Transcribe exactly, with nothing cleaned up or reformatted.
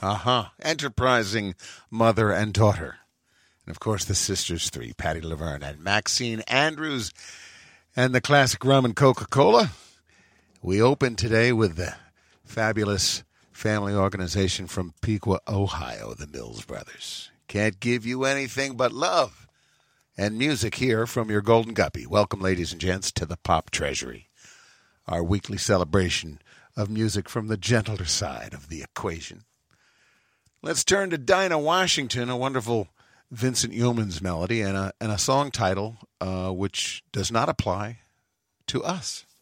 Uh-huh. Enterprising mother and daughter. And, of course, the sisters three, Patty Laverne and Maxine Andrews, and the classic rum and Coca-Cola. We open today with the fabulous family organization from Piqua, Ohio, the Mills Brothers. Can't give you anything but love and music here from your Golden Guppy. Welcome, ladies and gents, to the Pop Treasury, our weekly celebration of music from the gentler side of the equation. Let's turn to Dinah Washington, a wonderful Vincent Youmans melody, and a, and a song title uh, which does not apply to us.